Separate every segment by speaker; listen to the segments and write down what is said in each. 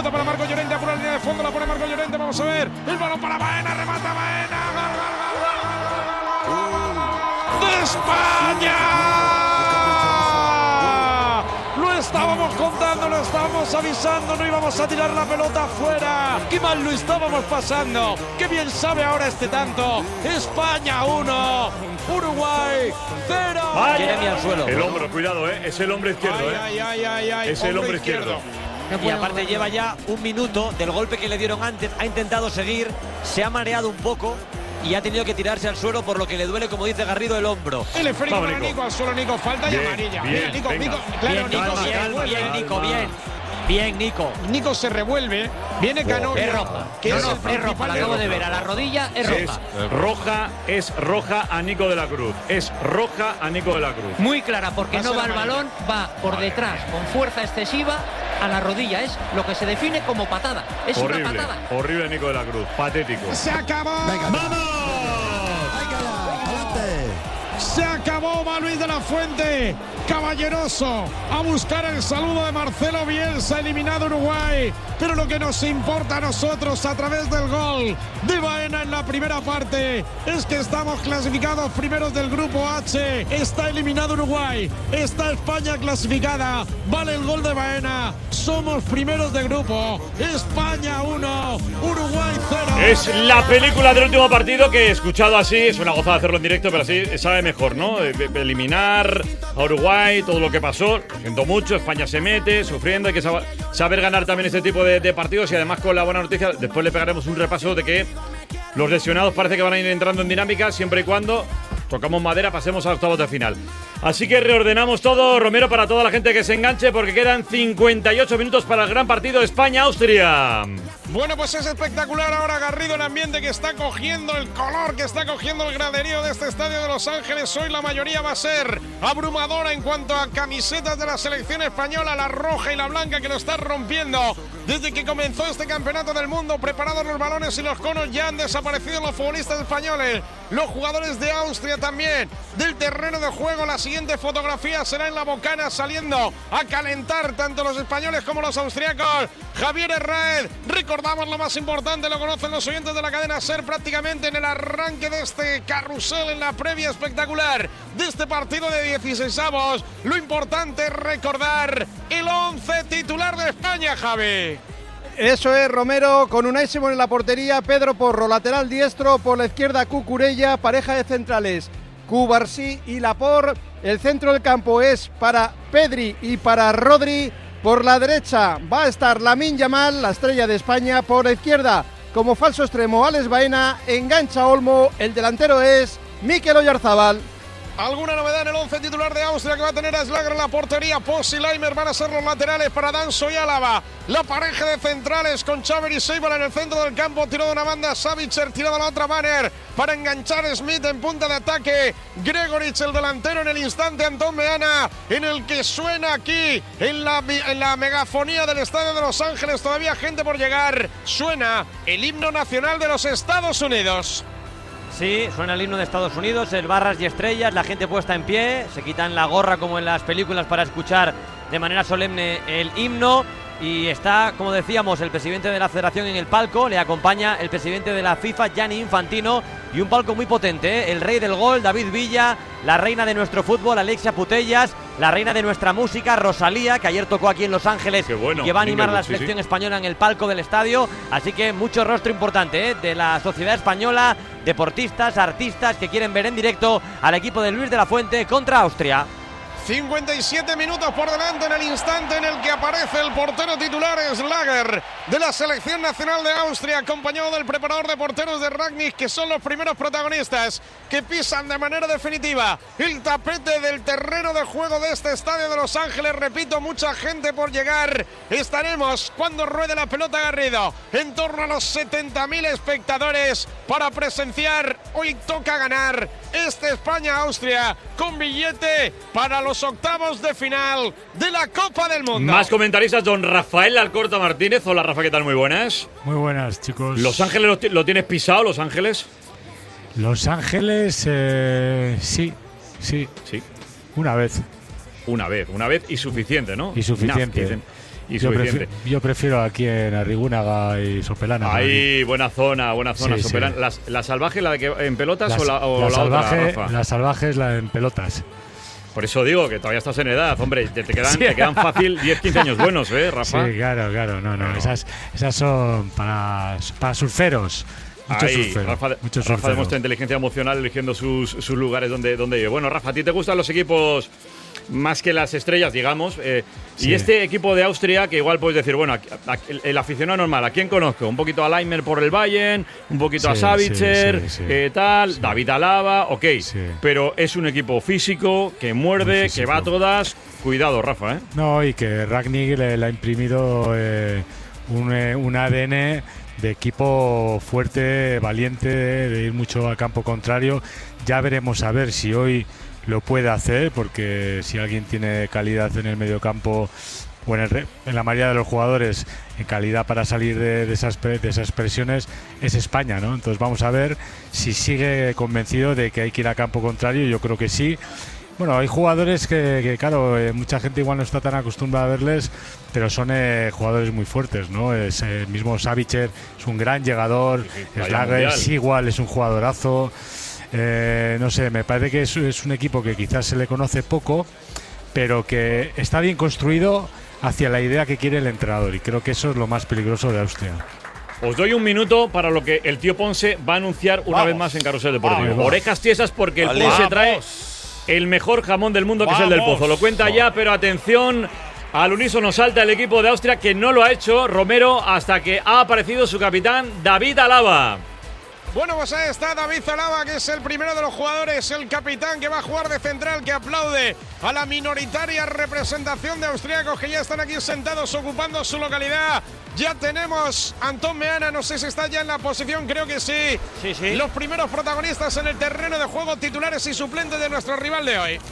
Speaker 1: Pelota para Marcos Llorente, por la línea de fondo, la pone Marcos Llorente, vamos a ver. El balón para Baena, remata Baena. ¡Gol de España! Lo estábamos contando, lo estábamos avisando, no íbamos a tirar la pelota afuera. Qué mal lo estábamos pasando. Qué bien sabe ahora este tanto. España 1, Uruguay 0.
Speaker 2: Jeremy al suelo.
Speaker 3: El hombro, cuidado, es el hombro izquierdo, es el hombro izquierdo.
Speaker 2: Y aparte lleva ya un minuto del golpe que le dieron antes, ha intentado seguir, se ha mareado un poco y ha tenido que tirarse al suelo, por lo que le duele, como dice Garrido, el hombro.
Speaker 1: El esférico para Nico, al suelo Nico, falta y amarilla.
Speaker 3: Bien,
Speaker 1: Nico,
Speaker 3: venga.
Speaker 1: Nico, claro,
Speaker 2: Bien,
Speaker 1: Nico se revuelve.
Speaker 2: bien, Nico, bien. Bien, Nico.
Speaker 1: Nico se revuelve, viene Canoria.
Speaker 2: Es roja.
Speaker 1: Que
Speaker 2: No,
Speaker 1: es
Speaker 2: no,
Speaker 1: el
Speaker 2: es
Speaker 1: principal
Speaker 2: roja, la
Speaker 1: de
Speaker 2: acabo de
Speaker 1: roja.
Speaker 2: ver. A la rodilla es roja.
Speaker 3: Es roja a Nico de la Cruz. Es roja a Nico de la Cruz.
Speaker 4: Muy clara, porque no
Speaker 1: Va a
Speaker 4: va
Speaker 1: ser
Speaker 4: el balón, va por detrás con fuerza excesiva a la rodilla. Es lo que se define como patada. Es
Speaker 3: Horrible,
Speaker 4: una patada.
Speaker 3: horrible Nico de la Cruz. Patético.
Speaker 1: Se acabó. Se acabó, va Luis de la Fuente, caballeroso, a buscar el saludo de Marcelo Bielsa, eliminado Uruguay. Pero lo que nos importa a nosotros a través del gol de Baena en la primera parte es que estamos clasificados primeros del grupo H. Está eliminado Uruguay, está España clasificada, vale el gol de Baena. Somos primeros de grupo, España 1, Uruguay 0.
Speaker 3: Es la película del último partido que, escuchado así, es una gozada hacerlo en directo, pero así sabe mejor, ¿no? Eliminar a Uruguay, todo lo que pasó. Lo siento mucho, España se mete, sufriendo. Hay que saber ganar también este tipo de partidos, y además con la buena noticia, después le pegaremos un repaso de que los lesionados parece que van a ir entrando en dinámica, siempre y cuando tocamos madera, pasemos a octavos de final. Así que reordenamos todo, Romero, para toda la gente que se enganche, porque quedan 58 minutos para el gran partido España-Austria.
Speaker 1: Bueno, pues es espectacular ahora, Garrido, el ambiente que está cogiendo, el color que está cogiendo el graderío de este estadio de Los Ángeles. Hoy la mayoría va a ser abrumadora en cuanto a camisetas de la selección española, la roja y la blanca, que lo están rompiendo desde que comenzó este campeonato del mundo. Preparados los balones y los conos, ya han desaparecido los futbolistas españoles, los jugadores de Austria también del terreno de juego. La siguiente fotografía será en la Bocana, saliendo a calentar tanto los españoles como los austriacos. Javier Herráez, recordamos lo más importante, lo conocen los oyentes de la cadena SER prácticamente en el arranque de este carrusel, en la previa espectacular de este partido de 16avos. Lo importante es recordar el 11 titular de España, Javi.
Speaker 5: Eso es, Romero, con Unai Simón en la portería, Pedro Porro, lateral diestro, por la izquierda Cucurella, pareja de centrales, Cubarsí y Laporte. El centro del campo es para Pedri y para Rodri. Por la derecha va a estar Lamine Yamal, la estrella de España. Por la izquierda, como falso extremo, Alex Baena, engancha Olmo. El delantero es Mikel Oyarzabal.
Speaker 1: ¿Alguna novedad en el 11 titular de Austria, que va a tener a Schlager en la portería? Poss y Leimer van a ser los laterales para Danso y Álava. La pareja de centrales con Chávez y Seibal en el centro del campo. Tirado de una banda Savitzer, tirado a la otra Banner para enganchar Smith en punta de ataque. Gregoric, el delantero, en el instante Antón Meana, en el que suena aquí en la megafonía del estadio de Los Ángeles. Todavía gente por llegar. Suena el himno nacional de los Estados Unidos.
Speaker 2: Sí, suena el himno de Estados Unidos, el barras y estrellas, la gente puesta en pie, se quitan la gorra como en las películas para escuchar de manera solemne el himno. Y está, como decíamos, el presidente de la federación en el palco, le acompaña el presidente de la FIFA, Gianni Infantino, y un palco muy potente, ¿eh? El rey del gol, David Villa, la reina de nuestro fútbol, Alexia Putellas, la reina de nuestra música, Rosalía, que ayer tocó aquí en Los Ángeles,
Speaker 3: bueno,
Speaker 2: y que va a animar a la
Speaker 3: sí,
Speaker 2: selección
Speaker 3: sí.
Speaker 2: española en el palco del estadio. Así que mucho rostro importante, ¿eh? De la sociedad española, deportistas, artistas que quieren ver en directo al equipo de Luis de la Fuente contra Austria.
Speaker 1: 57 minutos por delante en el instante en el que aparece el portero titular Schlager de la selección nacional de Austria, acompañado del preparador de porteros de Rangnick, que son los primeros protagonistas que pisan de manera definitiva el tapete del terreno de juego de este estadio de Los Ángeles. Repito, mucha gente por llegar. Estaremos, cuando ruede la pelota, Garrido, en torno a los 70.000 espectadores para presenciar. Hoy toca ganar este España-Austria con billete para los octavos de final de la Copa del Mundo.
Speaker 3: Más comentaristas, don Rafael Alcorta Martínez. Hola, Rafa, ¿qué tal? Muy buenas.
Speaker 6: Muy buenas, chicos.
Speaker 3: ¿Los Ángeles lo tienes pisado, Los Ángeles?
Speaker 6: Los Ángeles, sí.
Speaker 3: Sí.
Speaker 6: Una vez
Speaker 3: Una vez y suficiente, ¿no?
Speaker 6: y suficiente.
Speaker 3: Enough, dicen. y suficiente.
Speaker 6: Yo prefiero aquí en Arrigúnaga y Sopelana.
Speaker 3: Ahí, buena zona,
Speaker 6: Sí,
Speaker 3: Sopelana.
Speaker 6: sí.
Speaker 3: ¿La salvaje, la de que en pelotas o la
Speaker 6: salvaje,
Speaker 3: otra, Rafa?
Speaker 6: la salvaje es la en pelotas.
Speaker 3: Por eso digo que todavía estás en edad, hombre. Te quedan fácil 10-15 años buenos, Rafa?
Speaker 6: Sí, claro. No. Esas son para surferos. Muchos surferos.
Speaker 3: Rafa demuestra inteligencia emocional eligiendo sus lugares donde vive. Bueno, Rafa, ¿a ti te gustan los equipos más que las estrellas, digamos?
Speaker 6: Sí.
Speaker 3: Y este equipo de Austria, que igual puedes decir, bueno, el aficionado normal, ¿a quién conozco? Un poquito a Leimer por el Bayern, un poquito a Savitzer, tal, David Alaba, ok. Sí. Pero es un equipo físico, que muerde, que va a todas. Cuidado, Rafa, ¿eh?
Speaker 6: No, y que Rangnick le ha imprimido un ADN de equipo fuerte, valiente, de ir mucho al campo contrario. Ya veremos a ver si hoy lo puede hacer, porque si alguien tiene calidad en el mediocampo o en la mayoría de los jugadores en calidad para salir de esas presiones, es España, ¿no? Entonces vamos a ver si sigue convencido de que hay que ir a campo contrario. Yo creo que sí. Bueno, hay jugadores que claro, mucha gente igual no está tan acostumbrada a verles, pero son jugadores muy fuertes, ¿no? Es el mismo Savitzer, es un gran llegador, Slager igual es un jugadorazo. No sé, me parece que es un equipo que quizás se le conoce poco, pero que está bien construido hacia la idea que quiere el entrenador, y creo que eso es lo más peligroso de Austria.
Speaker 3: Os doy un minuto para lo que el tío Ponce va a anunciar una vez más en Carrusel Deportivo. Orejas tiesas, porque el Ponce trae el mejor jamón del mundo, que es el del Pozo. Lo cuenta ya, pero atención, al unísono salta el equipo de Austria, que no lo ha hecho Romero hasta que ha aparecido su capitán David Alaba.
Speaker 1: Bueno, pues ahí está David Alaba, que es el primero de los jugadores, el capitán que va a jugar de central, que aplaude a la minoritaria representación de austríacos que ya están aquí sentados ocupando su localidad. Ya tenemos a Antón Meana, no sé si está ya en la posición, creo que sí. Sí. Los primeros protagonistas en el terreno de juego, titulares y suplentes de nuestro rival de hoy.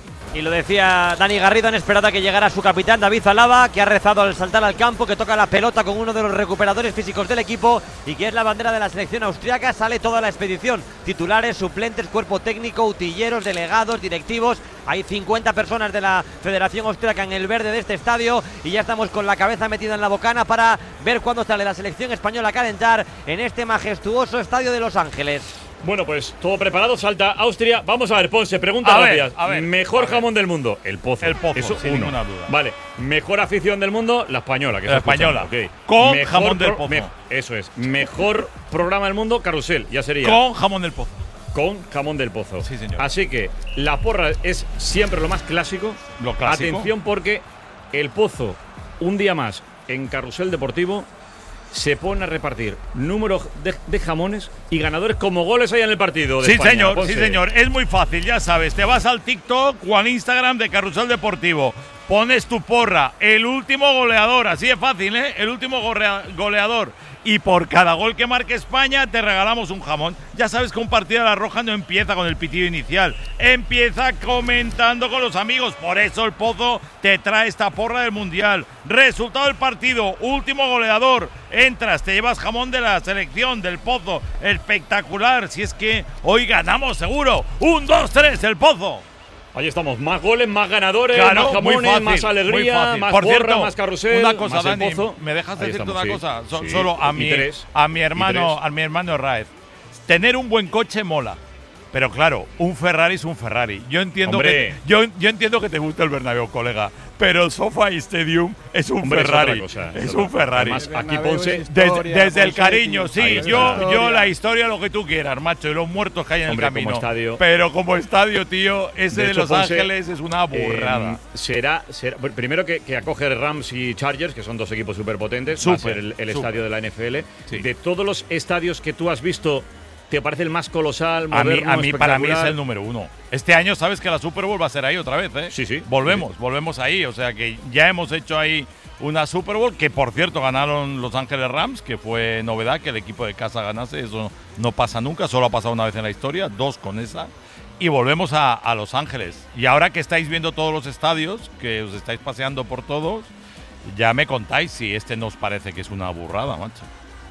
Speaker 2: Y lo decía Dani Garrido, en esperada que llegara su capitán David Alaba, que ha rezado al saltar al campo, que toca la pelota con uno de los recuperadores físicos del equipo y que es la bandera de la selección austriaca. Sale toda la expedición, titulares, suplentes, cuerpo técnico, utilleros, delegados, directivos. Hay 50 personas de la Federación Austriaca en el verde de este estadio y ya estamos con la cabeza metida en la bocana para ver cuándo sale la selección española a calentar en este majestuoso estadio de Los Ángeles.
Speaker 3: Bueno, pues todo preparado, salta Austria. Vamos a ver, Ponce, pregunta rápida. Mejor jamón del mundo, el Pozo.
Speaker 7: El Pozo,
Speaker 3: eso,
Speaker 7: sin ninguna duda.
Speaker 3: Vale, mejor afición del mundo, la española.
Speaker 7: La española,
Speaker 3: okay.
Speaker 7: Con
Speaker 3: mejor
Speaker 7: jamón del Pozo.
Speaker 3: Eso es, mejor programa del mundo, Carrusel, ya sería.
Speaker 7: Con jamón del Pozo.
Speaker 3: Con jamón del Pozo.
Speaker 7: Sí, señor.
Speaker 3: Así que la porra es siempre lo más clásico.
Speaker 7: Lo clásico.
Speaker 3: Atención, porque el Pozo, un día más en Carrusel Deportivo, se pone a repartir números de jamones y ganadores como goles hay en el partido de
Speaker 7: sí,
Speaker 3: España.
Speaker 7: señor,
Speaker 3: Ponce.
Speaker 7: sí, señor. Es muy fácil, ya sabes. Te vas al TikTok o al Instagram de Carrusel Deportivo. Pones tu porra, el último goleador, así de fácil, ¿eh? El último goleador. Y por cada gol que marque España te regalamos un jamón. Ya sabes que un partido de la Roja no empieza con el pitido inicial, empieza comentando con los amigos. Por eso el Pozo te trae esta porra del Mundial. Resultado del partido, último goleador. Entras, te llevas jamón de la selección del Pozo. Espectacular, si es que hoy ganamos seguro. 1, 2, 3, el Pozo.
Speaker 3: Ahí estamos, más goles, más ganadores,
Speaker 7: claro,
Speaker 3: más jamones,
Speaker 7: muy fácil,
Speaker 3: más alegría, más
Speaker 7: por
Speaker 3: porra,
Speaker 7: cierto,
Speaker 3: más carrusel,
Speaker 7: una cosa,
Speaker 3: más el
Speaker 7: Dani,
Speaker 3: Pozo.
Speaker 7: ¿me dejas
Speaker 3: Ahí
Speaker 7: decirte
Speaker 3: estamos,
Speaker 7: una
Speaker 3: sí.
Speaker 7: cosa?
Speaker 3: Sí,
Speaker 7: Solo a mi hermano Raez. Tener un buen coche mola. Pero claro, un Ferrari es un Ferrari. Yo entiendo que yo entiendo que te gusta el Bernabéu, colega, pero el SoFi Stadium es un Ferrari. Es un Ferrari.
Speaker 3: Además, aquí Ponce
Speaker 7: desde el cariño, sí. Yo
Speaker 3: la
Speaker 7: la historia lo que tú quieras, macho, y los muertos que hay en el camino.
Speaker 3: Como estadio.
Speaker 7: Pero como estadio, tío, ese de
Speaker 3: hecho,
Speaker 7: Los
Speaker 3: Ponce,
Speaker 7: Ángeles es una burrada.
Speaker 3: Será primero que acoge Rams y Chargers, que son dos equipos súper potentes. Va a ser el estadio de la NFL. Sí. De todos los estadios que tú has visto, ¿te parece el más colosal, moderno,
Speaker 7: a mí para mí es el número 1. Este año sabes que la Super Bowl va a ser ahí otra vez, ¿eh?
Speaker 3: Sí.
Speaker 7: Volvemos ahí. O sea que ya hemos hecho ahí una Super Bowl, que por cierto ganaron Los Ángeles Rams, que fue novedad que el equipo de casa ganase. Eso no pasa nunca, solo ha pasado una vez en la historia, 2 con esa. Y volvemos a Los Ángeles. Y ahora que estáis viendo todos los estadios, que os estáis paseando por todos, ya me contáis si este nos parece que es una burrada, macho.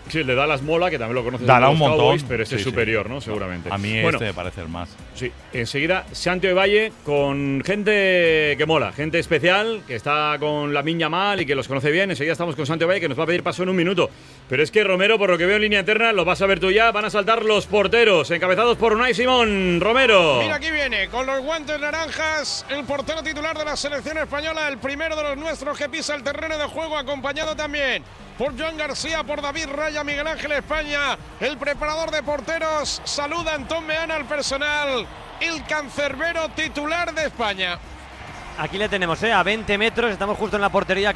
Speaker 3: Sí, el de Dallas mola, que también lo conoces.
Speaker 7: Dala
Speaker 3: de
Speaker 7: un
Speaker 3: los
Speaker 7: montón.
Speaker 3: Cowboys, pero este
Speaker 7: Sí,
Speaker 3: es
Speaker 7: sí.
Speaker 3: superior, ¿no? Seguramente.
Speaker 7: A mí
Speaker 3: bueno,
Speaker 7: me parece el más.
Speaker 3: sí. Enseguida, Santiago de Valle con gente que mola, gente especial, que está con Lamine Yamal y que los conoce bien. Enseguida estamos con Santiago de Valle, que nos va a pedir paso en un minuto. Pero es que Romero, por lo que veo en línea interna, lo vas a ver tú ya, van a saltar los porteros, encabezados por Unai Simón. Romero.
Speaker 1: Mira, aquí viene, con los guantes naranjas, el portero titular de la selección española, el primero de los nuestros que pisa el terreno de juego, acompañado también por Joan García, por David Raya, Miguel Ángel España, el preparador de porteros, saluda Antón Meana al personal, el cancerbero titular de España.
Speaker 2: Aquí le tenemos, a 20 metros, estamos justo en la portería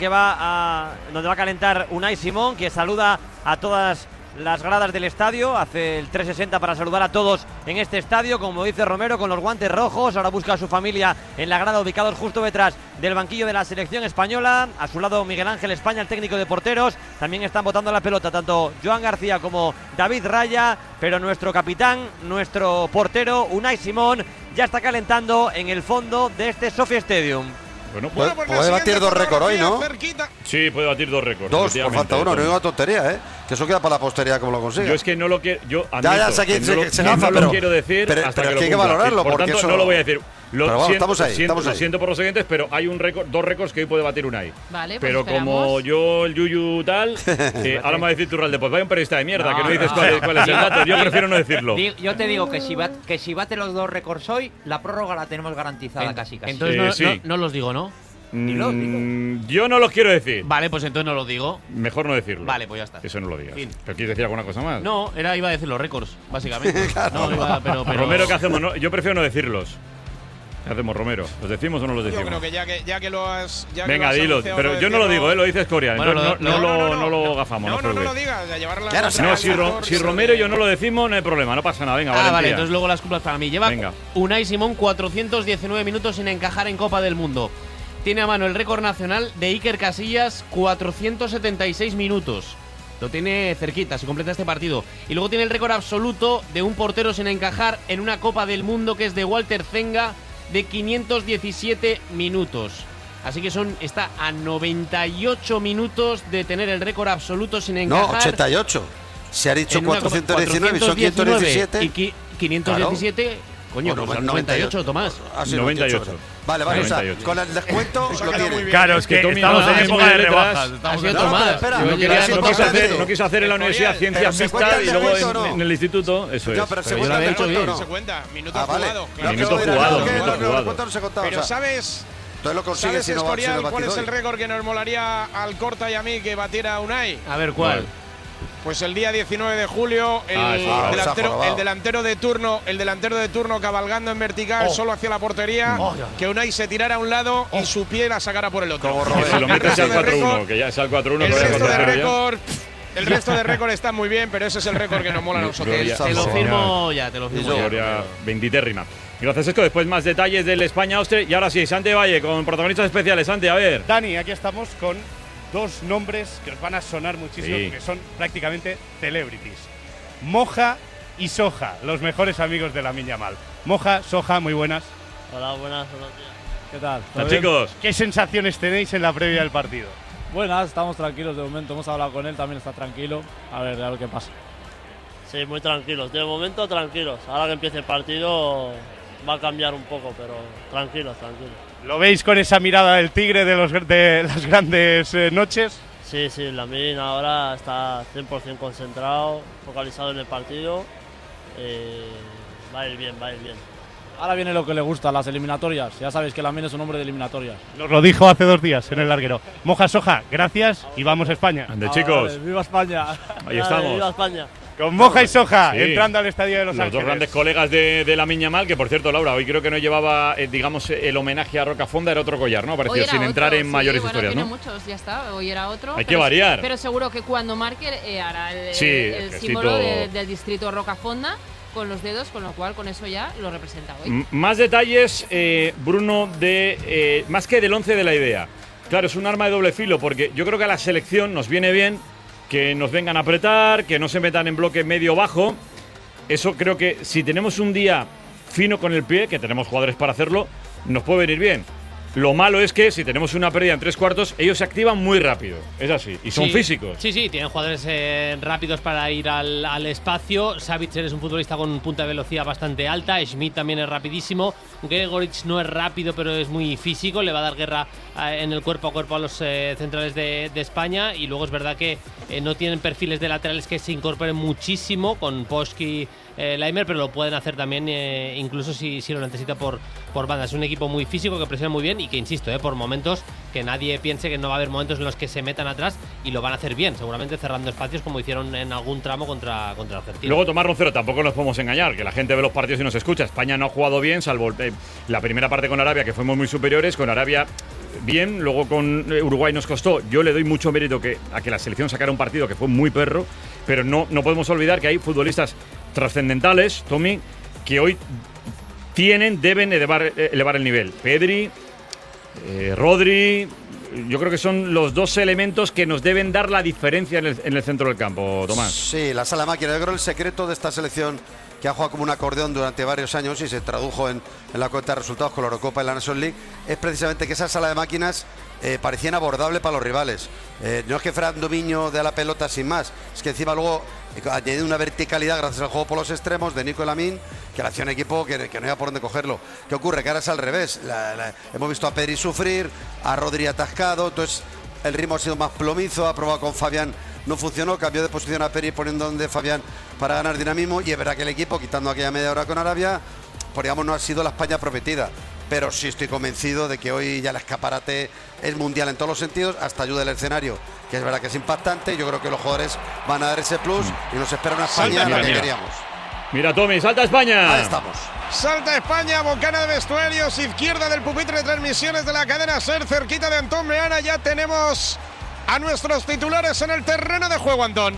Speaker 2: donde va a calentar Unai Simón, que saluda a todas las gradas del estadio, hace el 360 para saludar a todos en este estadio, como dice Romero, con los guantes rojos. Ahora busca a su familia en la grada, ubicados justo detrás del banquillo de la selección española. A su lado Miguel Ángel España, el técnico de porteros. También están botando la pelota tanto Joan García como David Raya, pero nuestro capitán, nuestro portero Unai Simón, ya está calentando en el fondo de este Sophie Stadium.
Speaker 3: Bueno,
Speaker 1: Bueno, pues la
Speaker 8: puede batir
Speaker 1: siguiente
Speaker 8: 2 récords hoy, ¿no?
Speaker 1: fotografía cerquita.
Speaker 3: sí, puede batir 2 récords.
Speaker 8: 2, pues
Speaker 3: efectivamente.
Speaker 8: falta uno, no es una tontería, ¿eh? Que eso queda para la posteridad como lo consiga.
Speaker 3: Yo es que no lo quiero. Yo
Speaker 8: Ya
Speaker 3: admito
Speaker 8: sé que
Speaker 3: que
Speaker 8: se
Speaker 3: no
Speaker 8: gafa,
Speaker 3: lo
Speaker 8: pero-
Speaker 3: quiero decir
Speaker 8: pero
Speaker 3: hasta
Speaker 8: es
Speaker 3: que
Speaker 8: que hay que
Speaker 3: cumpla.
Speaker 8: valorarlo,
Speaker 3: Por
Speaker 8: porque
Speaker 3: tanto,
Speaker 8: eso-
Speaker 3: no lo voy a decir.
Speaker 8: Pero vamos, estamos ahí, estamos
Speaker 3: lo
Speaker 8: ahí.
Speaker 3: siento por los oyentes, pero hay un récord, 2 récords que hoy puede batir Unai.
Speaker 9: Vale, pues
Speaker 3: Pero como
Speaker 9: esperamos.
Speaker 3: yo, el Yuyu tal, ahora me va a decir Turralde, pues vaya un periodista de mierda,
Speaker 4: No,
Speaker 3: que no dices
Speaker 4: no.
Speaker 3: cuál es el dato. Yo prefiero no decirlo.
Speaker 4: Yo te digo que si bate los 2 récords hoy, la prórroga la tenemos garantizada casi.
Speaker 10: Entonces
Speaker 3: Sí.
Speaker 10: no los digo, ¿no?
Speaker 4: Dilo.
Speaker 3: Yo no los quiero decir.
Speaker 10: Vale, pues entonces no los digo.
Speaker 3: Mejor no decirlo.
Speaker 10: Vale, pues ya está.
Speaker 3: Eso no lo digas.
Speaker 10: Fin.
Speaker 3: ¿Pero quieres decir alguna cosa más?
Speaker 10: No, iba a decir los récords, básicamente. No, pero
Speaker 3: Romero, ¿qué hacemos? No, yo prefiero no decirlos. ¿Qué hacemos, Romero? ¿Los decimos o no los
Speaker 1: Yo
Speaker 3: decimos?
Speaker 1: creo que ya que lo has. Ya que
Speaker 3: Venga,
Speaker 1: lo has
Speaker 3: dilo.
Speaker 1: anunciado,
Speaker 3: Pero yo no lo digo, lo dice Coria.
Speaker 10: Bueno,
Speaker 3: Entonces no lo gafamos.
Speaker 1: No,
Speaker 3: os
Speaker 1: no lo
Speaker 3: preocupéis.
Speaker 1: digas, a llevar la.
Speaker 8: Ya no sé.
Speaker 3: No, si Romero y yo no lo decimos, no hay problema, no pasa nada. Venga,
Speaker 10: vale,
Speaker 3: Valentía.
Speaker 10: entonces luego las culpas para mí. Lleva
Speaker 3: Venga.
Speaker 10: Unai Simón 419 minutos sin encajar en Copa del Mundo. Tiene a mano el récord nacional de Iker Casillas, 476 minutos. Lo tiene cerquita, si completa este partido. Y luego tiene el récord absoluto de un portero sin encajar en una Copa del Mundo, que es de Walter Zenga, de 517 minutos. Así que está a 98 minutos de tener el récord absoluto sin encajar.
Speaker 8: No, 88. Se ha dicho
Speaker 10: en una Copa-
Speaker 8: 419 y son 517.
Speaker 10: y 517. Coño,
Speaker 8: Bueno,
Speaker 10: pues
Speaker 8: pues
Speaker 10: 98, Tomás.
Speaker 8: Ah, sí,
Speaker 3: 98.
Speaker 8: Vale, o sea,
Speaker 3: 98.
Speaker 8: con el descuento
Speaker 1: Eso
Speaker 8: lo
Speaker 1: queda muy
Speaker 8: tiene.
Speaker 1: bien.
Speaker 3: Claro, es que
Speaker 7: Tommy
Speaker 3: estamos
Speaker 7: no
Speaker 3: en
Speaker 7: es
Speaker 3: época
Speaker 7: muy
Speaker 3: de
Speaker 7: de
Speaker 3: letras.
Speaker 7: rebajas.
Speaker 10: Ha sido
Speaker 8: No, no,
Speaker 10: Tomás.
Speaker 8: pero espera,
Speaker 10: Yo
Speaker 8: no
Speaker 10: quería-
Speaker 8: quería-
Speaker 3: No quiso hacer en la universidad ciencias
Speaker 8: Pero se cuenta
Speaker 3: mixtas
Speaker 8: el
Speaker 3: y luego
Speaker 8: descuento, ¿no?
Speaker 3: en el instituto. Eso es.
Speaker 8: No, pero se
Speaker 10: Pero yo
Speaker 8: cuenta
Speaker 10: lo
Speaker 8: el
Speaker 10: había hecho
Speaker 8: descuento,
Speaker 10: bien.
Speaker 8: ¿no?
Speaker 1: Se cuenta, minutos
Speaker 8: Ah, vale.
Speaker 1: jugados.
Speaker 8: No,
Speaker 1: Claro.
Speaker 3: Minutos
Speaker 8: que era-
Speaker 3: jugados,
Speaker 8: no, que
Speaker 3: minutos
Speaker 8: no, el
Speaker 3: jugados.
Speaker 8: descuento no se contaba,
Speaker 1: Pero
Speaker 8: o sea,
Speaker 1: ¿sabes
Speaker 8: entonces lo consigue
Speaker 1: ¿Sabes,
Speaker 8: si no va
Speaker 1: Escorial,
Speaker 8: a
Speaker 1: cuál
Speaker 8: batir
Speaker 1: es el
Speaker 8: hoy.
Speaker 1: récord que nos molaría al Corta y a mí que batiera Unai?
Speaker 10: A ver, ¿cuál?
Speaker 1: Pues el día 19 de julio, el,
Speaker 3: sí, vale.
Speaker 1: delantero, el delantero de turno cabalgando en vertical solo hacia la portería, que Unai se tirara a un lado y su pie la sacara por el otro.
Speaker 8: Como
Speaker 3: Que
Speaker 8: Romero.
Speaker 3: se lo metes al
Speaker 1: El resto de
Speaker 3: 4-1,
Speaker 1: récord-
Speaker 3: que ya es al 4-1.
Speaker 1: El
Speaker 3: que vaya
Speaker 1: resto de
Speaker 3: 4-0 ya.
Speaker 1: récord, el resto de récord está muy bien, pero ese es el récord que nos mola a nosotros.
Speaker 3: Gloria.
Speaker 10: Te lo
Speaker 8: Señor.
Speaker 10: firmo ya, te lo firmo ya.
Speaker 3: Gloria Benditérrima. Gracias, Esco. Después más detalles del España-Austria. Y ahora sí, Santi Valle con protagonistas especiales. Santi, a ver.
Speaker 11: Dani, aquí estamos con 2 nombres que os van a sonar muchísimo,
Speaker 3: Sí.
Speaker 11: porque son prácticamente celebrities. Moja y Soja, los mejores amigos de Lamine Yamal. Moja, Soja, muy buenas.
Speaker 12: Hola, buenos días.
Speaker 11: ¿Qué tal?
Speaker 3: Hola, chicos.
Speaker 11: ¿Qué sensaciones tenéis en la previa del partido?
Speaker 12: Buenas, estamos tranquilos de momento. Hemos hablado con él, también está tranquilo. A ver qué pasa. Sí, muy tranquilos. De momento, tranquilos. Ahora que empiece el partido va a cambiar un poco, pero tranquilos.
Speaker 11: ¿Lo veis con esa mirada del tigre de las grandes noches?
Speaker 12: Sí, Lamine ahora está 100% concentrado, focalizado en el partido. Va a ir bien. Ahora viene lo que le gusta, las eliminatorias. Ya sabéis que Lamine es un hombre de eliminatorias.
Speaker 11: Nos lo dijo hace 2 días en el larguero. Moja, Soja, gracias y vamos a España.
Speaker 3: Ande, chicos.
Speaker 12: ¡Viva España!
Speaker 3: Ahí estamos.
Speaker 12: ¡Viva España!
Speaker 11: Con Moja y Soja,
Speaker 3: Sí.
Speaker 11: entrando al estadio de Los
Speaker 3: Los
Speaker 11: Ángeles.
Speaker 3: dos grandes colegas de Lamine Yamal, que por cierto, Laura, hoy creo que no llevaba, digamos, el homenaje a Rocafonda, era otro collar, ¿no? Parecía, sin entrar en mayores historias,
Speaker 9: tiene
Speaker 3: ¿no?
Speaker 9: muchos, ya está, hoy era otro.
Speaker 3: Hay que variar.
Speaker 9: Pero seguro que cuando marque hará el
Speaker 3: gestito.
Speaker 9: símbolo del distrito Rocafonda con los dedos, con lo cual con eso ya lo representa hoy.
Speaker 3: Más detalles, Bruno, más que del 11 de la idea. Claro, es un arma de doble filo, porque yo creo que a la selección nos viene bien que nos vengan a apretar, que no se metan en bloque medio-bajo. Eso creo que si tenemos un día fino con el pie, que tenemos jugadores para hacerlo, nos puede venir bien. Lo malo es que si tenemos una pérdida en 3 cuartos, ellos se activan muy rápido. Es así. Y son físicos.
Speaker 13: Sí, tienen jugadores rápidos para ir al espacio. Savitzer es un futbolista con punta de velocidad bastante alta. Schmidt también es rapidísimo. Gregoritsch no es rápido, pero es muy físico. Le va a dar guerra en el cuerpo a cuerpo a los centrales de España. Y luego es verdad que no tienen perfiles de laterales que se incorporen muchísimo con Poschki, Leimer, pero lo pueden hacer también incluso si lo necesita por banda. Es un equipo muy físico que presiona muy bien y que, insisto, por momentos, que nadie piense que no va a haber momentos en los que se metan atrás, y lo van a hacer bien, seguramente cerrando espacios como hicieron en algún tramo contra Argentina.
Speaker 3: Luego, Tomás Roncero, tampoco nos podemos engañar, que la gente ve los partidos y nos escucha. España no ha jugado bien, salvo la primera parte con Arabia, que fuimos muy superiores. Con Arabia bien, luego con Uruguay nos costó. Yo le doy mucho mérito a que la selección sacara un partido que fue muy perro, pero no podemos olvidar que hay futbolistas trascendentales, Tommy, que hoy deben elevar el nivel. Pedri, Rodri, yo creo que son los dos elementos que nos deben dar la diferencia en el centro del campo, Tomás.
Speaker 8: Sí, la sala de máquinas. Yo creo que el secreto de esta selección, que ha jugado como un acordeón durante varios años y se tradujo en la cuenta de resultados con la Eurocopa y la Nations League, es precisamente que esa sala de máquinas parecía inabordable para los rivales. No es que fuera un dominio de la pelota sin más, es que encima luego añadido una verticalidad gracias al juego por los extremos de Nico Lamin, que le hacía un equipo que no había por dónde cogerlo. ¿Qué ocurre? Que ahora es al revés. Hemos visto a Pedri sufrir, a Rodri atascado, entonces el ritmo ha sido más plomizo. Ha probado con Fabián, no funcionó, cambió de posición a Pedri poniendo donde Fabián para ganar dinamismo, y es verdad que el equipo, quitando aquella media hora con Arabia, pues digamos, no ha sido la España prometida. Pero sí estoy convencido de que hoy ya el escaparate es mundial en todos los sentidos, hasta ayuda del escenario, que es verdad que es impactante. Yo creo que los jugadores van a dar ese plus y nos espera una España la que queríamos.
Speaker 3: Mira, Tommy, salta España.
Speaker 8: Ahí estamos.
Speaker 1: Salta España, bocana de vestuarios, izquierda del pupitre de transmisiones de la cadena SER, cerquita de Antón Meana. Ya tenemos a nuestros titulares en el terreno de juego, Antón.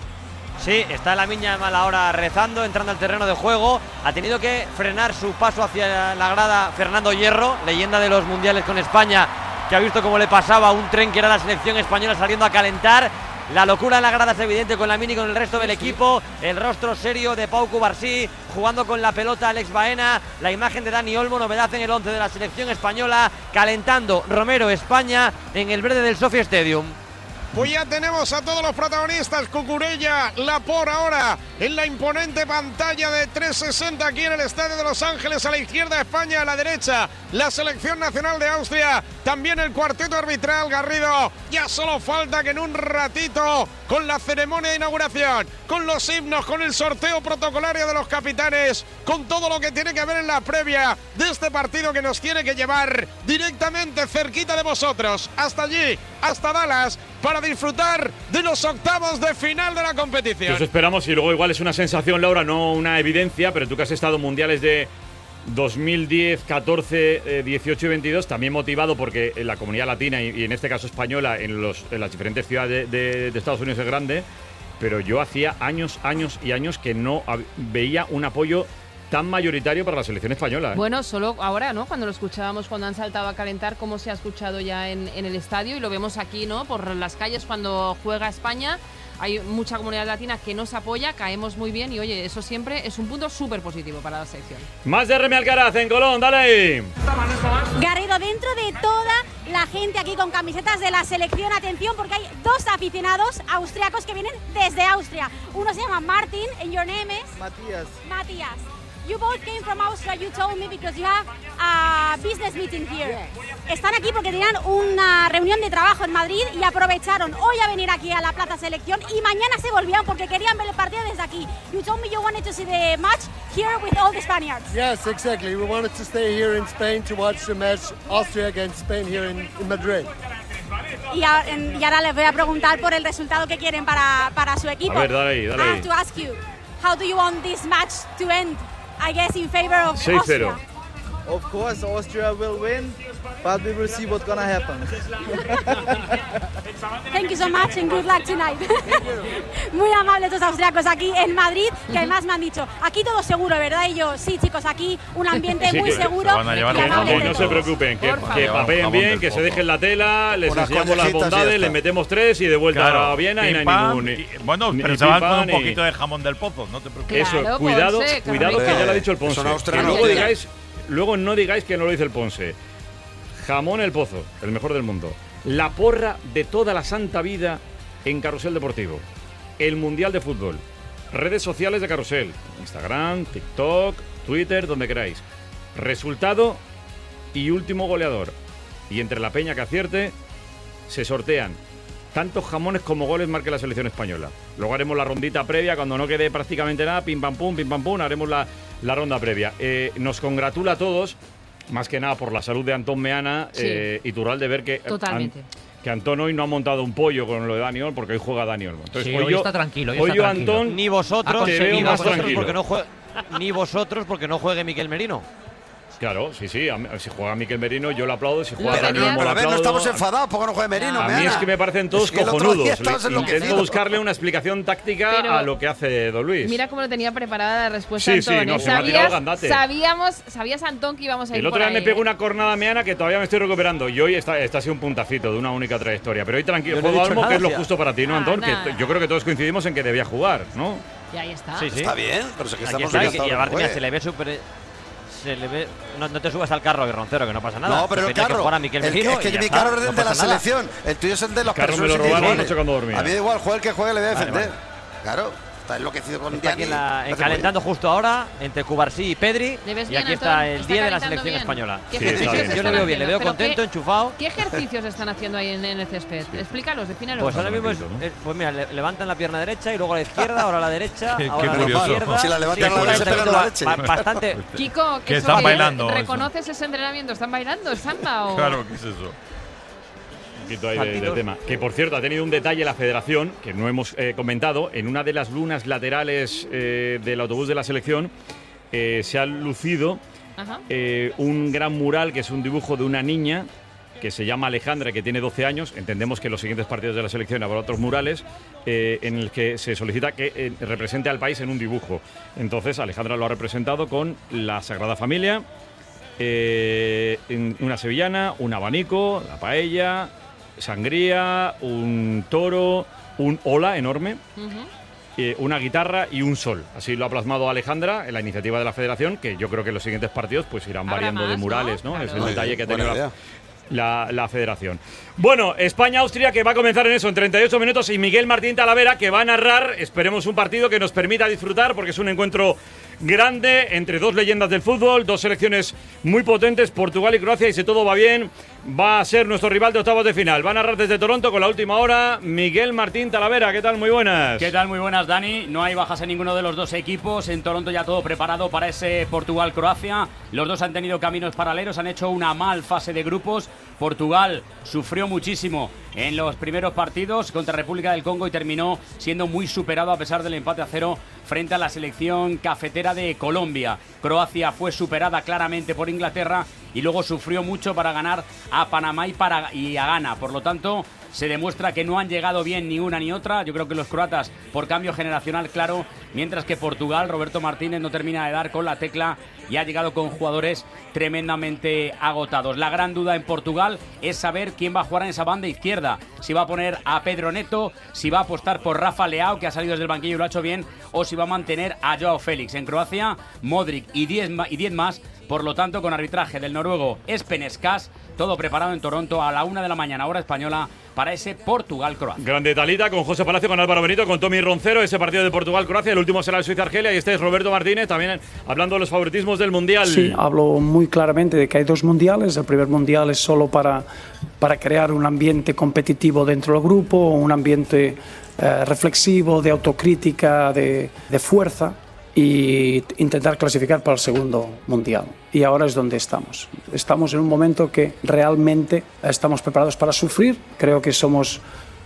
Speaker 2: Sí, está Lamine Yamal ahora rezando, entrando al terreno de juego. Ha tenido que frenar su paso hacia la grada Fernando Hierro, leyenda de los mundiales con España, que ha visto cómo le pasaba un tren que era la selección española saliendo a calentar. La locura en la grada es evidente con Lamine y con el resto del equipo. El rostro serio de Pau Cubarsí, jugando con la pelota Alex Baena. La imagen de Dani Olmo, novedad en el 11 de la selección española, calentando Romero España en el verde del Sophie Stadium.
Speaker 1: Pues ya tenemos a todos los protagonistas. Cucurella, Laporte ahora en la imponente pantalla de 360 aquí en el estadio de Los Ángeles. A la izquierda España, a la derecha la selección nacional de Austria. También el cuarteto arbitral, Garrido. Ya solo falta que en un ratito, con la ceremonia de inauguración, con los himnos, con el sorteo protocolario de los capitanes, con todo lo que tiene que ver en la previa de este partido que nos tiene que llevar directamente cerquita de vosotros, hasta allí, hasta Dallas, para disfrutar de los octavos de final de la competición.
Speaker 3: Eso esperamos, y luego igual es una sensación, Laura, no una evidencia, pero tú que has estado en mundiales de 2010, 14, 18 y 22, también motivado porque en la comunidad latina y en este caso española, en las diferentes ciudades de Estados Unidos es grande, pero yo hacía años que no veía un apoyo tan mayoritario para la selección española.
Speaker 9: Bueno, solo ahora, ¿no? Cuando lo escuchábamos, cuando han saltado a calentar, cómo se ha escuchado ya en el estadio, y lo vemos aquí, ¿no? Por las calles cuando juega España. Hay mucha comunidad latina que nos apoya, caemos muy bien y, oye, eso siempre es un punto súper positivo para la selección.
Speaker 3: Más de Remy Alcaraz en Colón, dale ahí.
Speaker 14: Garrido, dentro de toda la gente aquí con camisetas de la selección, atención, porque hay dos aficionados austriacos que vienen desde Austria. Uno se llama Martin, and your name is? Matías. You both came from Austria, you told me, because you have a business meeting here. Están aquí porque tenían una reunión de trabajo en Madrid y aprovecharon hoy a venir aquí a la Plaza Selección, y mañana se volvían porque querían ver el partido desde aquí. You told me you wanted to see the match here with all the Spaniards.
Speaker 15: Yes, exactly. We wanted to stay here in Spain to watch the match Austria against Spain here in Madrid.
Speaker 14: Y ahora les voy a preguntar por el resultado que quieren para su equipo.
Speaker 3: A ver, dale ahí.
Speaker 14: I have to ask you, how do you want this match to end? I guess in favor of
Speaker 3: 6-0.
Speaker 14: Austria.
Speaker 16: Of course, Austria will win, but we will see what's gonna happen.
Speaker 14: Thank you so much and good luck tonight. Muy amables los austriacos aquí en Madrid, que además me han dicho, aquí todo seguro, ¿verdad? Y yo, sí, chicos, aquí un ambiente muy seguro.
Speaker 3: No se preocupen, que papeen bien, que se dejen la tela, les enseñamos las bondades, les metemos 3 y de vuelta a Viena y no hay ningún.
Speaker 7: Bueno, pero se van con un poquito de jamón del Pozo, no te preocupes.
Speaker 3: Eso, cuidado, que ya lo ha dicho el Ponce. Que luego no digáis que no lo dice el Ponce. Jamón El Pozo, el mejor del mundo. La porra de toda la santa vida en Carrusel Deportivo. El Mundial de Fútbol. Redes sociales de Carrusel. Instagram, TikTok, Twitter, donde queráis. Resultado y último goleador. Y entre la peña que acierte, se sortean tantos jamones como goles marque la selección española. Luego haremos la rondita previa, cuando no quede prácticamente nada, pim pam pum, haremos la ronda previa. Nos congratula a todos, más que nada por la salud de Antón Meana,
Speaker 9: Sí.
Speaker 3: y Tural, de ver que
Speaker 9: Totalmente.
Speaker 3: que Antón hoy no ha montado un pollo con lo de Dani Olmo, porque hoy juega Dani Olmo. Entonces,
Speaker 10: Sí, hoy está tranquilo, hoy
Speaker 3: hoy
Speaker 10: está
Speaker 3: yo,
Speaker 10: tranquilo.
Speaker 3: Antón,
Speaker 2: Ni vosotros,
Speaker 3: te veo
Speaker 2: ni
Speaker 3: más
Speaker 2: vosotros
Speaker 3: tranquilo.
Speaker 2: porque no ni vosotros porque no juegue Miquel Merino.
Speaker 3: Claro, sí, si juega Miquel Merino yo lo aplaudo, si juega
Speaker 8: Pero,
Speaker 3: Dani Olmo lo
Speaker 8: pero a ver, no
Speaker 3: aplaudo.
Speaker 8: estamos enfadados porque no juegue Merino.
Speaker 3: A mí
Speaker 8: Meana.
Speaker 3: es que me parecen todos
Speaker 8: Es que el otro día
Speaker 3: cojonudos.
Speaker 8: estabas
Speaker 3: Intento
Speaker 8: enloquecido.
Speaker 3: buscarle una explicación táctica
Speaker 9: Pero
Speaker 3: a lo que hace Don Luis.
Speaker 9: Mira cómo lo tenía preparada la respuesta
Speaker 3: Sí, sí,
Speaker 9: Antón.
Speaker 3: no,
Speaker 9: ¿eh?
Speaker 3: se me ha tirado el gandate.
Speaker 9: Sabías, Antón, que íbamos a ir
Speaker 3: El otro
Speaker 9: por
Speaker 3: día me
Speaker 9: ahí,
Speaker 3: pegó
Speaker 9: ¿eh?
Speaker 3: una cornada Meana que todavía me estoy recuperando. Y hoy está sido un puntacito de una única trayectoria. Pero hoy tranquilo,
Speaker 2: Yo no he
Speaker 3: juego
Speaker 2: dicho
Speaker 3: Olmo,
Speaker 2: nada,
Speaker 3: que es lo
Speaker 2: tía.
Speaker 3: justo para ti, ¿no, Antón?
Speaker 9: nada.
Speaker 3: Que yo creo que todos coincidimos en que debía jugar, ¿no?
Speaker 9: Y ahí está.
Speaker 2: Sí, sí.
Speaker 8: Está bien, pero es que
Speaker 2: Aquí
Speaker 8: estamos
Speaker 2: está,
Speaker 8: encantados
Speaker 2: y
Speaker 8: que
Speaker 2: aparte, mira,
Speaker 8: juegue.
Speaker 2: se le ve súper... Se le ve... No te subas al carro, Roncero, que no pasa nada.
Speaker 8: No, pero
Speaker 2: Se
Speaker 8: el
Speaker 2: tenía que
Speaker 8: carro.
Speaker 2: jugar a Miquel
Speaker 8: Es
Speaker 2: Merino
Speaker 8: que
Speaker 2: y ya
Speaker 8: mi
Speaker 2: está,
Speaker 8: carro es el
Speaker 2: no
Speaker 8: de la
Speaker 2: pasa nada.
Speaker 8: selección. El tuyo es el de los
Speaker 3: Carro me
Speaker 8: personas
Speaker 3: lo robaron
Speaker 8: individuales.
Speaker 3: anoche cuando dormía.
Speaker 8: A mí da igual, juegue el que juegue, le voy a
Speaker 2: Vale,
Speaker 8: defender.
Speaker 2: vale.
Speaker 8: Claro, está enloquecido con
Speaker 2: Está aquí
Speaker 8: Diani.
Speaker 2: calentando justo ahora entre Cubarsí y Pedri.
Speaker 9: ¿Le ves
Speaker 2: Y
Speaker 9: bien,
Speaker 2: aquí
Speaker 9: Antón?
Speaker 2: está el
Speaker 9: ¿Está
Speaker 2: 10 de la
Speaker 9: calentando
Speaker 2: selección
Speaker 9: bien?
Speaker 2: española.
Speaker 9: ¿Qué
Speaker 3: Sí,
Speaker 9: ejercicios
Speaker 3: está bien.
Speaker 2: Yo le
Speaker 9: están
Speaker 2: veo bien, le veo
Speaker 9: haciendo? ¿Pero
Speaker 2: contento, enchufado.
Speaker 9: ¿Qué ejercicios están haciendo ahí en el césped? Explícalos, defínalos.
Speaker 2: Pues ahora mismo
Speaker 3: tranquilo, ¿no?
Speaker 2: pues mira, levantan la pierna derecha y luego a la izquierda, ahora a la derecha,
Speaker 17: Qué
Speaker 2: ahora a la
Speaker 17: curioso.
Speaker 2: izquierda.
Speaker 8: Si la levantan
Speaker 2: Sí,
Speaker 8: a la
Speaker 2: pues
Speaker 8: derecha,
Speaker 2: está
Speaker 8: pegan la
Speaker 2: yendo
Speaker 8: leche.
Speaker 2: bastante.
Speaker 9: Kiko,
Speaker 17: Que
Speaker 9: eso
Speaker 17: están bailando,
Speaker 9: ¿reconoces ese entrenamiento? ¿Están bailando? ¿Es samba o...?
Speaker 17: Claro, ¿qué es eso?
Speaker 3: Un poquito ahí de
Speaker 2: Partidos.
Speaker 3: tema. Que por cierto, ha tenido un detalle la federación, que no hemos comentado, en una de las lunas laterales del autobús de la selección, se ha lucido
Speaker 9: Ajá.
Speaker 3: un gran mural que es un dibujo de una niña que se llama Alejandra, que tiene 12 años. Entendemos que en los siguientes partidos de la selección habrá otros murales en el que se solicita que represente al país en un dibujo. Entonces Alejandra lo ha representado con la Sagrada Familia, una sevillana, un abanico, la paella, sangría, un toro, un ola enorme, una guitarra y un sol. Así lo ha plasmado Alejandra en la iniciativa de la federación, que yo creo que en los siguientes partidos pues irán
Speaker 9: Habrá
Speaker 3: variando de
Speaker 9: más,
Speaker 3: murales, ¿no?
Speaker 9: ¿no?
Speaker 3: Es el
Speaker 9: Claro.
Speaker 3: detalle que ha
Speaker 8: Buena
Speaker 3: tenido
Speaker 8: idea.
Speaker 3: la federación. Bueno, España-Austria, que va a comenzar en eso, en 38 minutos, y Miguel Martín Talavera, que va a narrar, esperemos, un partido que nos permita disfrutar, porque es un encuentro grande entre dos leyendas del fútbol, dos selecciones muy potentes, Portugal y Croacia, y si todo va bien, va a ser nuestro rival de octavos de final. Va a narrar desde Toronto con la última hora Miguel Martín Talavera. ¿Qué tal? Muy buenas.
Speaker 18: ¿Qué tal? Muy buenas, Dani. No hay bajas en ninguno de los dos equipos. En Toronto ya todo preparado para ese Portugal-Croacia. Los dos han tenido caminos paralelos, han hecho una mal fase de grupos. Portugal sufrió muchísimo en los primeros partidos contra República del Congo y terminó siendo muy superado a pesar del empate a 0 frente a la selección cafetera de Colombia. Croacia fue superada claramente por Inglaterra y luego sufrió mucho para ganar a Panamá y a Ghana. Por lo tanto, se demuestra que no han llegado bien ni una ni otra. Yo creo que los croatas, por cambio generacional, claro, mientras que Portugal, Roberto Martínez no termina de dar con la tecla y ha llegado con jugadores tremendamente agotados. La gran duda en Portugal es saber quién va a jugar en esa banda izquierda. Si va a poner a Pedro Neto, si va a apostar por Rafa Leao, que ha salido desde el banquillo y lo ha hecho bien, o si va a mantener a Joao Félix. En Croacia, Modric y 10 más. Por lo tanto, con arbitraje del noruego Espen Skas, todo preparado en Toronto a la 1 de la mañana, hora española, para ese Portugal-Croacia.
Speaker 3: Grande Talita, con José Palacio, con Álvaro Benito, con Tommy Roncero, ese partido de Portugal-Croacia, el último será el Suiza-Argelia, y este es Roberto Martínez, también hablando de los favoritismos del Mundial.
Speaker 19: Sí, hablo muy claramente de que hay dos mundiales. El primer mundial es solo para crear un ambiente competitivo dentro del grupo, un ambiente reflexivo, de autocrítica, de fuerza, y intentar clasificar para el segundo mundial. Y ahora es donde estamos. Estamos en un momento que realmente estamos preparados para sufrir. Creo que somos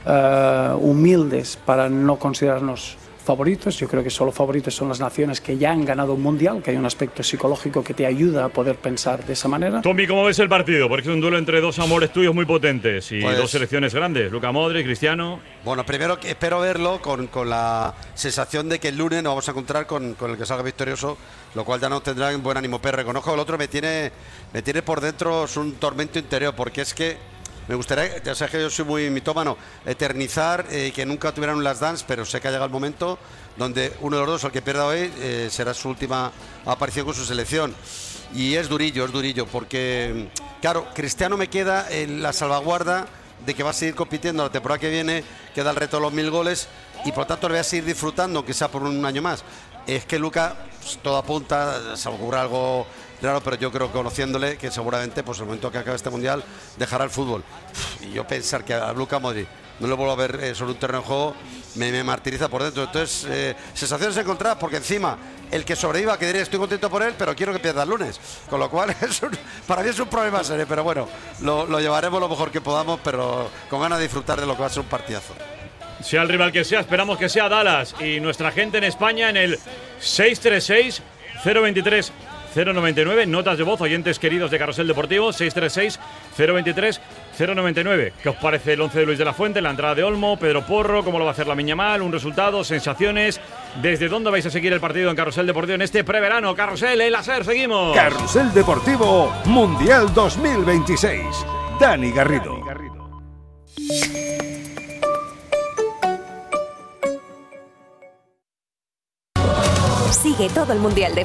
Speaker 19: humildes para no considerarnos favoritos. Yo creo que solo favoritos son las naciones que ya han ganado un mundial, que hay un aspecto psicológico que te ayuda a poder pensar de esa manera.
Speaker 3: Tommy, ¿cómo ves el partido? Porque es un duelo entre dos amores tuyos muy potentes y
Speaker 8: Pues,
Speaker 3: dos selecciones grandes, Luka Modric, Cristiano.
Speaker 8: Bueno, primero que espero verlo con la sensación de que el lunes nos vamos a encontrar con el que salga victorioso, lo cual ya nos tendrá en buen ánimo. Pero reconozco que el otro me tiene por dentro, es un tormento interior, porque es que me gustaría, ya sabes que yo soy muy mitómano, eternizar que nunca tuvieran un Last Dance, pero sé que ha llegado el momento donde uno de los dos, el que pierda hoy, será su última aparición con su selección. Y es durillo, porque, claro, Cristiano me queda en la salvaguarda de que va a seguir compitiendo la temporada que viene, queda el reto de los 1000 goles y por lo tanto le voy a seguir disfrutando, aunque sea por un año más. Es que Luka, pues, todo apunta, se ocurre algo raro, pero yo creo, conociéndole, que seguramente, pues el momento que acabe este Mundial, dejará el fútbol. Y yo pensar que a Luka Modric no lo vuelvo a ver sobre un terreno de juego, me martiriza por dentro. Entonces, sensaciones encontradas, porque encima, el que sobreviva, que diré, estoy contento por él, pero quiero que pierda el lunes. Con lo cual, para mí es un problema serio, pero bueno, lo llevaremos lo mejor que podamos, pero con ganas de disfrutar de lo que va a ser un partidazo.
Speaker 3: Sea el rival que sea, esperamos que sea Dallas. Y nuestra gente en España en el 636-023-099. Notas de voz, oyentes queridos de Carrusel Deportivo, 636-023-099. ¿Qué os parece el 11 de Luis de la Fuente, la entrada de Olmo, Pedro Porro? ¿Cómo lo va a hacer Lamine Yamal? ¿Un resultado? ¿Sensaciones? ¿Desde dónde vais a seguir el partido en Carrusel Deportivo en este preverano? Carrusel, el láser, seguimos.
Speaker 17: Carrusel Deportivo Mundial 2026. Dani Garrido.
Speaker 20: Sigue todo el Mundial de